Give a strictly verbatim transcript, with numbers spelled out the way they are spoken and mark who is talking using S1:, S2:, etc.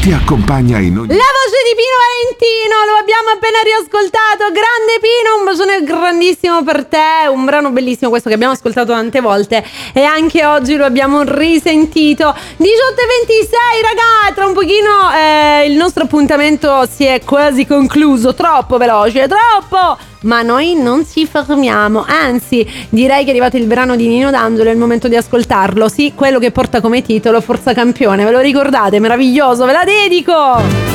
S1: ti accompagna in ogni...
S2: La voce di Pino Valentino, lo abbiamo appena riascoltato. Grande Pino, un bacione grandissimo per te. Un brano bellissimo questo che abbiamo ascoltato tante volte e anche oggi lo abbiamo risentito. diciotto e ventisei, raga, tra un pochino eh, il nostro appuntamento si è quasi concluso. Troppo veloce, troppo. Ma noi non ci fermiamo, anzi direi che è arrivato il brano di Nino D'Angelo, è il momento di ascoltarlo. Sì, quello che porta come titolo Forza Campione, ve lo ricordate? Meraviglioso, ve la dedico!